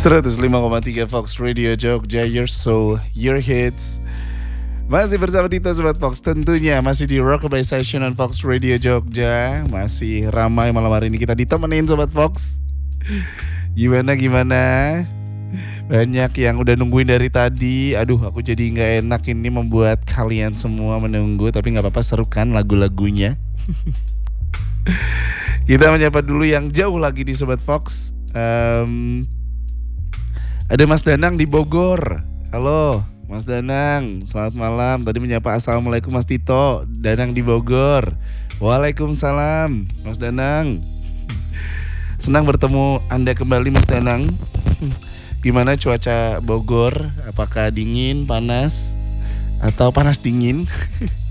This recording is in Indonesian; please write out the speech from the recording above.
105,3 Fox Radio Jogja, your soul, your hits. Masih bersama Tito Sobat Fox, tentunya masih di Rockabye Session on Fox Radio Jogja. Masih ramai malam hari ini, kita ditemenin Sobat Fox. Gimana? Banyak yang udah nungguin dari tadi. Aduh, aku jadi gak enak ini membuat kalian semua menunggu. Tapi gak apa-apa, seru kan lagu-lagunya. Kita menyapa dulu yang jauh lagi di Sobat Fox. Ada Mas Danang di Bogor. Halo Mas Danang, selamat malam. Tadi menyapa assalamualaikum Mas Tito. Danang di Bogor. Waalaikumsalam Mas Danang. Senang bertemu Anda kembali Mas Danang. Gimana cuaca Bogor? Apakah dingin, panas, atau panas dingin?